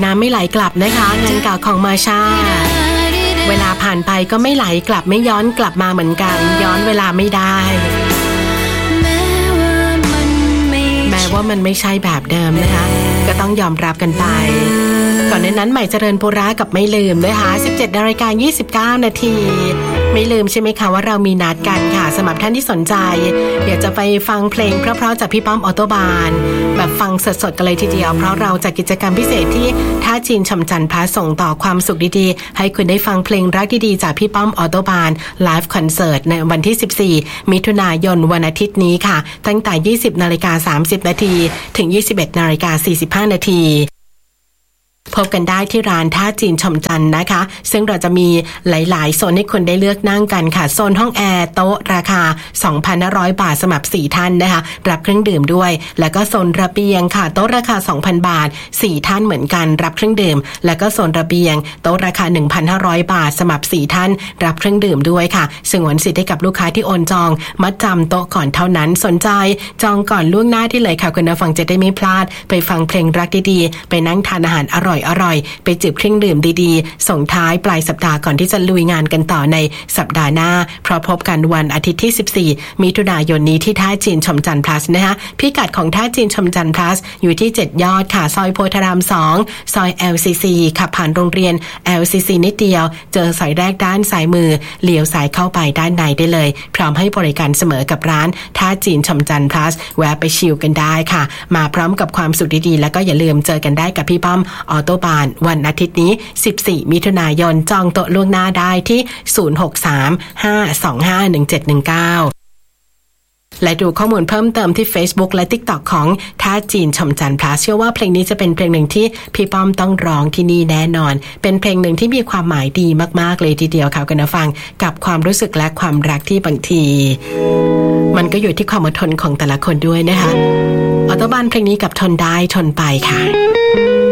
น้ำไม่ไหลกลับนะคะงานเก่าของมาชาเวลาผ่านไปก็ไม่ไหลกลับไม่ย้อนกลับมาเหมือนกันย้อนเวลาไม่ได้แม้ว่ามันไม่ใช่แบบเดิมนะคะก็ต้องยอมรับกันไปก่อนหน้านั้นใหม่เจริญปุระกับไม่ลืมนะคะ 17:29 นาทีไม่ลืมใช่ไหมคะว่าเรามีนัดกันค่ะสำหรับท่านที่สนใจอยากจะไปฟังเพลงเพราะๆจากพี่ป้อมออโตบานแบบฟังสดๆกันเลยทีเดียวเพราะเราจัดกิจกรรมพิเศษที่ท่าจีนชมจันทร์พาส่งต่อความสุขดีๆให้คุณได้ฟังเพลงรักดีๆจากพี่ป้อมออโตบานไลฟ์คอนเสิร์ตในวันที่14มิถุนายนวันอาทิตย์นี้ค่ะตั้งแต่ 20:30 นาทีถึง 21:45 นาทีพบกันได้ที่ร้านท่าจีนชมจันทร์นะคะซึ่งเราจะมีหลายๆโซนให้คุณได้เลือกนั่งกันค่ะโซนห้องแอร์โต๊ะราคา 2,500 บาทสำหรับ4ท่านนะคะรับเครื่องดื่มด้วยแล้วก็โซนระเบียงค่ะโต๊ะราคา 2,000 บาท4ท่านเหมือนกันรับเครื่องดื่มแล้วก็โซนระเบียงโต๊ะราคา 1,500 บาทสำหรับ4ท่านรับเครื่องดื่มด้วยค่ะสงวนสิทธิ์ให้กับลูกค้าที่โอนจองมัดจำโต๊ะก่อนเท่านั้นสนใจจองก่อนล่วงหน้าที่เลยค่ะคุณผู้ฟังจะได้ไม่พลาดไปฟังเพลงรักดีๆไปนั่งทานอาหารอร่อยไปจิบเครื่องดื่มดีๆส่งท้ายปลายสัปดาห์ก่อนที่จะลุยงานกันต่อในสัปดาห์หน้าเพราะพบกันวันอาทิตย์ที่14มิถุนายนนี้ที่ท่าจีนชมจันทร์ plus นะคะพิกัดของท่าจีนชมจันทร์ plus อยู่ที่7ยอดค่ะซอยโพธาราม2ซอย LCC ขับผ่านโรงเรียน LCC นิดเดียวเจอสายแรกด้านซ้ายมือเลี้ยวซ้ายเข้าไปด้านในได้เลยพร้อมให้บริการเสมอกับร้านท่าจีนชมจันทร์ plus แวะไปชิลกันได้ค่ะมาพร้อมกับความสุขดีๆแล้วก็อย่าลืมเจอกันได้กับพี่ป้อมออโตบานวันอาทิตย์นี้14มิถุนายนจองโต๊ะล่วงหน้าได้ที่063-525-1719และดูข้อมูลเพิ่มเติมที่ Facebook และ TikTok ของท่าจีนชมจันทร์ plus เชื่อว่าเพลงนี้จะเป็นเพลงหนึ่งที่พี่ป้อมต้องร้องที่นี่แน่นอนเป็นเพลงหนึ่งที่มีความหมายดีมากๆเลยทีเดียวค่ะคุณผู้ฟังกับความรู้สึกและความรักที่บางทีมันก็อยู่ที่ความอดทนของแต่ละคนด้วยนะคะออโตบานเพลงนี้กับทนได้ทนไปค่ะ